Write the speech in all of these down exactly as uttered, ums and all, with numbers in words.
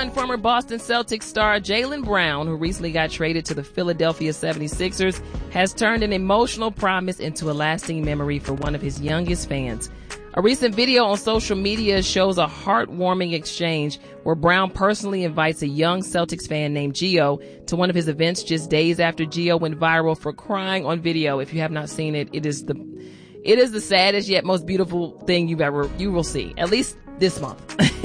on, former Boston Celtics star Jaylen Brown, who recently got traded to the Philadelphia seventy-sixers, has turned an emotional promise into a lasting memory for one of his youngest fans. A recent video on social media shows a heartwarming exchange where Brown personally invites a young Celtics fan named Gio to one of his events just days after Gio went viral for crying on video. If you have not seen it, it is the it is the saddest yet most beautiful thing you've ever you will see, at least this month.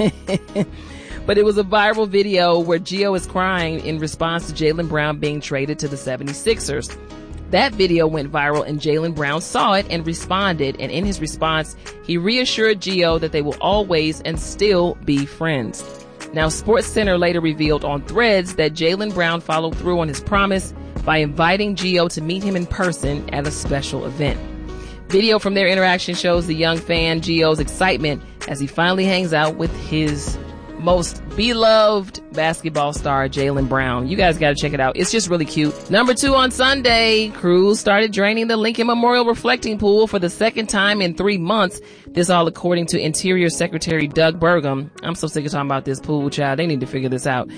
But it was a viral video where Gio is crying in response to Jaylen Brown being traded to the seventy-sixers. That video went viral and Jaylen Brown saw it and responded, and in his response, he reassured Gio that they will always and still be friends. Now, SportsCenter later revealed on Threads that Jaylen Brown followed through on his promise by inviting Gio to meet him in person at a special event. Video from their interaction shows the young fan Gio's excitement as he finally hangs out with his most beloved basketball star, Jaylen Brown. You guys gotta check it out. It's just really cute. Number two on Sunday, crews started draining the Lincoln Memorial Reflecting Pool for the second time in three months. This all according to Interior Secretary Doug Burgum. I'm so sick of talking about this pool, child. They need to figure this out.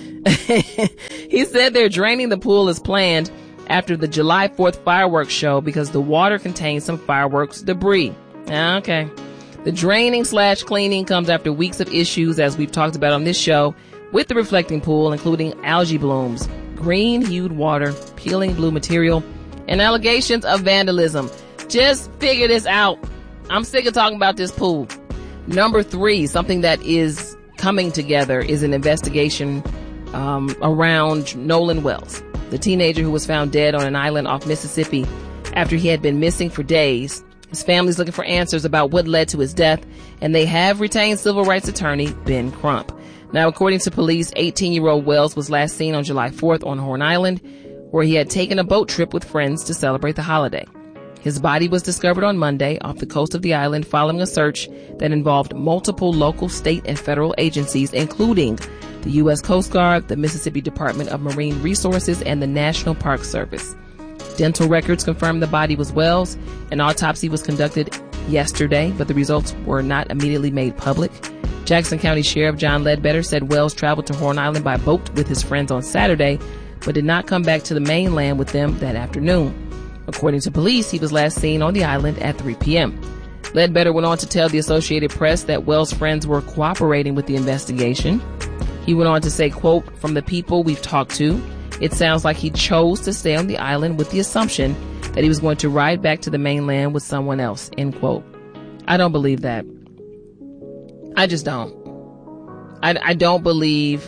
He said they're draining the pool as planned after the July fourth fireworks show because the water contains some fireworks debris. Okay. The draining slash cleaning comes after weeks of issues, as we've talked about on this show, with the reflecting pool, including algae blooms, green-hued water, peeling blue material, and allegations of vandalism. Just figure this out. I'm sick of talking about this pool. Number three, something that is coming together is an investigation um, around Nolan Wells, the teenager who was found dead on an island off Mississippi after he had been missing for days. His family's looking for answers about what led to his death, and they have retained civil rights attorney Ben Crump. Now, according to police, eighteen-year-old Wells was last seen on July fourth on Horn Island, where he had taken a boat trip with friends to celebrate the holiday. His body was discovered on Monday off the coast of the island following a search that involved multiple local, state, and federal agencies, including the U S Coast Guard, the Mississippi Department of Marine Resources, and the National Park Service. Dental records confirmed the body was Wells. An autopsy was conducted yesterday, but the results were not immediately made public. Jackson County Sheriff John Ledbetter said Wells traveled to Horn Island by boat with his friends on Saturday, but did not come back to the mainland with them that afternoon. According to police, he was last seen on the island at three p.m. Ledbetter went on to tell the Associated Press that Wells' friends were cooperating with the investigation. He went on to say, quote, "From the people we've talked to, it sounds like he chose to stay on the island with the assumption that he was going to ride back to the mainland with someone else," end quote. I don't believe that. I just don't. I, I don't believe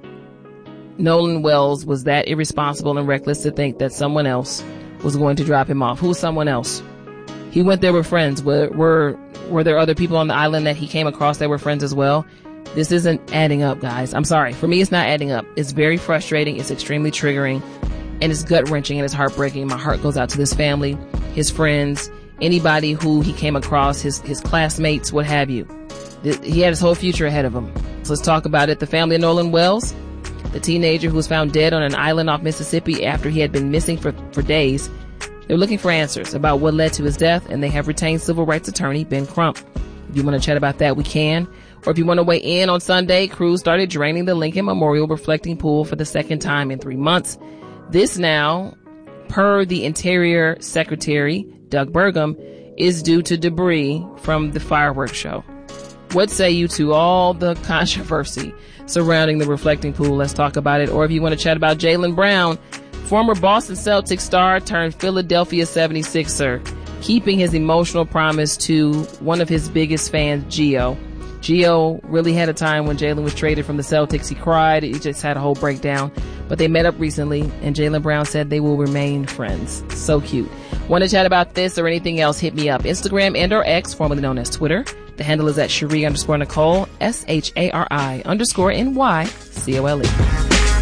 Nolan Wells was that irresponsible and reckless to think that someone else was going to drop him off. Who's someone else? He went there with friends. Were, were, were there other people on the island that he came across that were friends as well? This isn't adding up, guys. I'm sorry. For me, it's not adding up. It's very frustrating. It's extremely triggering, and it's gut-wrenching, and it's heartbreaking. My heart goes out to this family, his friends, anybody who he came across, his, his classmates, what have you. He had his whole future ahead of him. So let's talk about it. The family of Nolan Wells, the teenager who was found dead on an island off Mississippi after he had been missing for, for days. They're looking for answers about what led to his death, and they have retained civil rights attorney Ben Crump. If you want to chat about that, we can. Or if you want to weigh in on Sunday, crews started draining the Lincoln Memorial Reflecting Pool for the second time in three months. This now, per the Interior Secretary, Doug Burgum, is due to debris from the fireworks show. What say you to all the controversy surrounding the reflecting pool? Let's talk about it. Or if you want to chat about Jaylen Brown, former Boston Celtics star turned Philadelphia seventy-sixer, keeping his emotional promise to one of his biggest fans, Gio. Gio really had a time when Jaylen was traded from the Celtics. He cried. He just had a whole breakdown. But they met up recently, and Jaylen Brown said they will remain friends. So cute. Want to chat about this or anything else, hit me up. Instagram and or X, formerly known as Twitter. The handle is at Shari underscore Nicole, S H A R I underscore N Y C O L E.